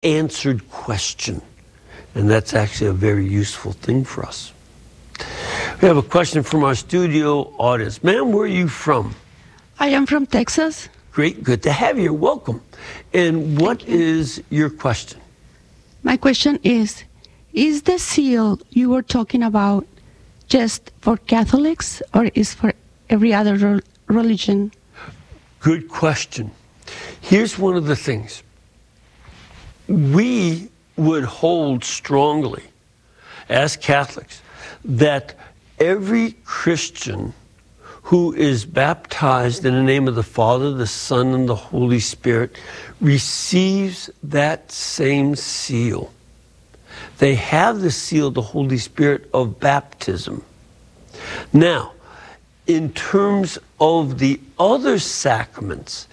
answered question. And that's actually a very useful thing for us. We have a question from our studio audience. Ma'am, where are you from? I am from Texas. Great, good to have you. Welcome. And what is your question? My question is the seal you were talking about just for Catholics or is for every other religion? Good question. Here's one of the things. We would hold strongly as Catholics that every Christian who is baptized in the name of the Father, the Son, and the Holy Spirit receives that same seal. They have the seal of the Holy Spirit of baptism. Now, in terms of the other sacraments,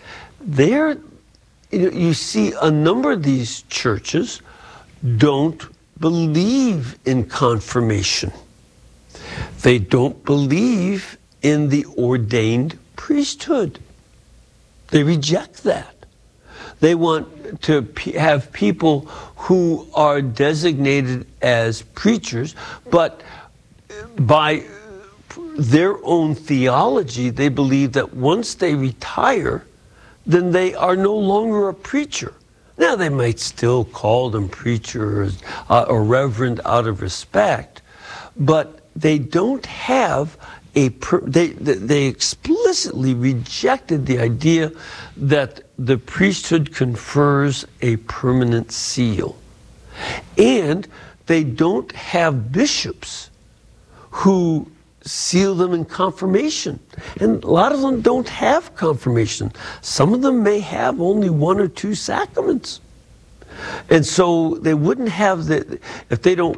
you see a number of these churches don't believe in confirmation. They don't believe in the ordained priesthood. They reject that. They want to have people who are designated as preachers, but by their own theology, they believe that once they retire, then they are no longer a preacher. Now, they might still call them preachers or reverend out of respect, but they don't have they explicitly rejected the idea that the priesthood confers a permanent seal. And they don't have bishops who seal them in confirmation. And a lot of them don't have confirmation. Some of them may have only one or two sacraments. And so they wouldn't have if they don't